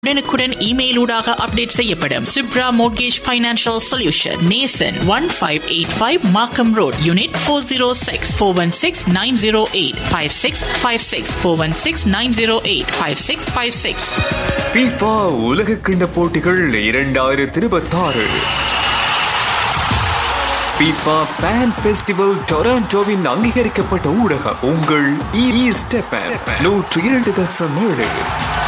உடனுக்குடன் இமெயில் ஊடாக அப்டேட் செய்யப்படும். Subra Mortgage Financial Solution, Nason 1585 Markham Road, Unit 406, 416-908 5656, 416-908 5656. FIFA உலகக்கிண்ண போட்டிகள் 2026. FIFA Fan Festival டொராண்டோவின் அங்கீகரிக்கப்பட்ட ஊடகம் உங்கள் ஈஸ்ட் FM 102.7.